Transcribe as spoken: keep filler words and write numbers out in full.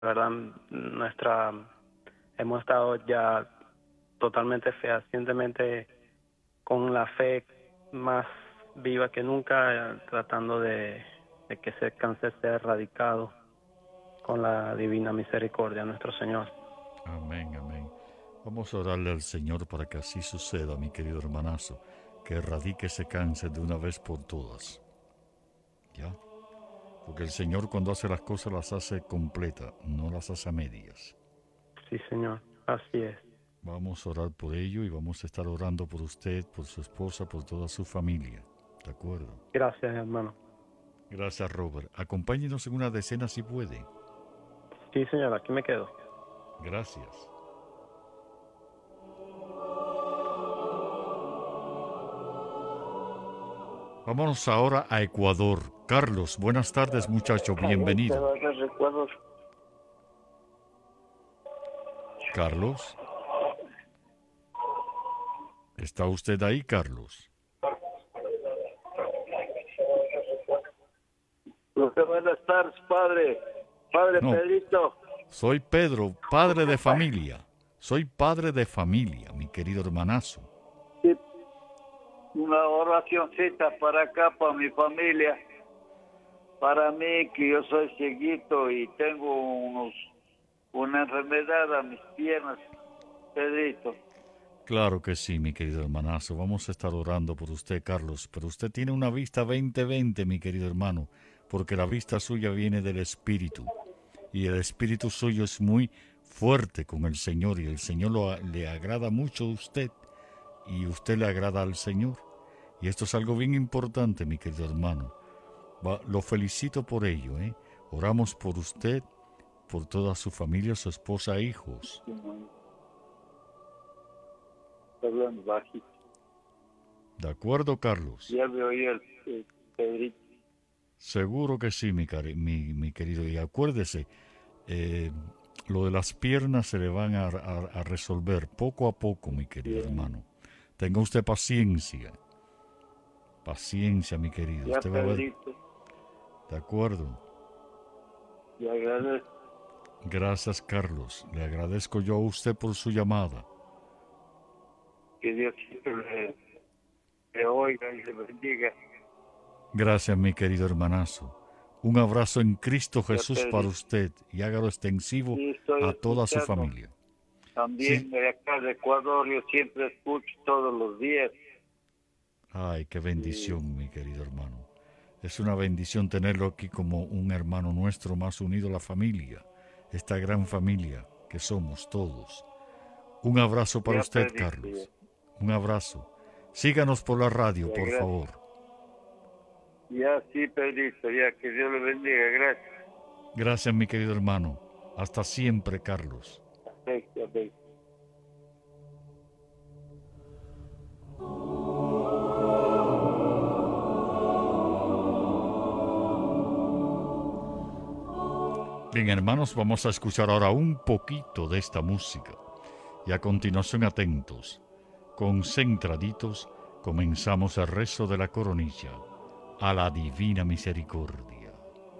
¿verdad? Nuestra, hemos estado ya totalmente fehacientemente con la fe más viva que nunca, eh, tratando de, de que ese cáncer sea erradicado con la divina misericordia de nuestro Señor. Amén, amén. Vamos a orarle al Señor para que así suceda, mi querido hermanazo, que erradique ese cáncer de una vez por todas. ¿Ya? Porque el Señor cuando hace las cosas las hace completas, no las hace a medias. Sí, Señor, así es. Vamos a orar por ello y vamos a estar orando por usted, por su esposa, por toda su familia. ¿De acuerdo? Gracias, hermano. Gracias, Robert. Acompáñenos en una decena si puede. Sí, Señor, aquí me quedo. Gracias. Vámonos ahora a Ecuador. Carlos, buenas tardes, muchacho, bienvenido. Carlos, ¿está usted ahí, Carlos? Buenas tardes, padre. Padre No, Pedrito. soy Pedro, padre de familia. Soy padre de familia, mi querido hermanazo. Sí, una oracioncita para acá, para mi familia. Para mí, que yo soy cieguito y tengo unos, una enfermedad a mis piernas, Pedrito. Claro que sí, mi querido hermanazo. Vamos a estar orando por usted, Carlos. Pero usted tiene una vista veinte veinte, mi querido hermano, porque la vista suya viene del Espíritu. Y el Espíritu suyo es muy fuerte con el Señor. Y el Señor lo, le agrada mucho a usted. Y usted le agrada al Señor. Y esto es algo bien importante, mi querido hermano. Va, lo felicito por ello, ¿eh? Oramos por usted, por toda su familia, su esposa e hijos. Hablando bajito. ¿De acuerdo, Carlos? Ya me oí el, el Pedrito. Seguro que sí, mi, cari mi, mi querido. Y acuérdese, eh, lo de las piernas se le van a, a, a resolver poco a poco, mi querido Bien. hermano. Tenga usted paciencia. Paciencia, mi querido. Ya, Usted va a ver. Pedrito. De acuerdo. Le agradezco. Gracias, Carlos. Le agradezco yo a usted por su llamada. Que Dios siempre le, le oiga y le bendiga. Gracias, mi querido hermanazo. Un abrazo en Cristo Jesús Ya, para Pedrito. usted y hágalo extensivo Sí, estoy a toda su escuchando. familia. También Sí. de acá de Ecuador yo siempre escucho todos los días. Ay, qué bendición, mi querido hermano. Es una bendición tenerlo aquí como un hermano nuestro más unido a la familia, esta gran familia que somos todos. Un abrazo para Ya, usted, Pedrito, Carlos. Un abrazo. Síganos por la radio, ya, por gracias. favor. Ya, sí, Pedrito, ya, que Dios le bendiga, gracias. Gracias, mi querido hermano. Hasta siempre, Carlos. Perfecto, perfecto. Bien, hermanos, vamos a escuchar ahora un poquito de esta música. Y a continuación, atentos, concentraditos, comenzamos el rezo de la coronilla a la divina misericordia.